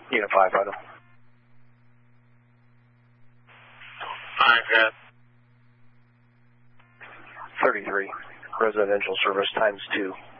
Unit 5, Vital. 5, good. 33, residential service times 2.